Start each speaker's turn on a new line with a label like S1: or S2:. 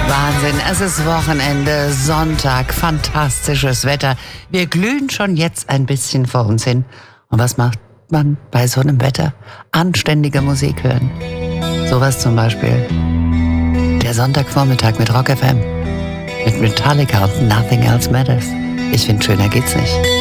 S1: Wahnsinn, es ist Wochenende, Sonntag, fantastisches Wetter. Wir glühen schon jetzt ein bisschen vor uns hin. Und was macht man bei so einem Wetter? Anständige Musik hören. Sowas zum Beispiel. Der Sonntagvormittag mit Rock FM. Mit Metallica und Nothing Else Matters. Ich finde, schöner geht's nicht.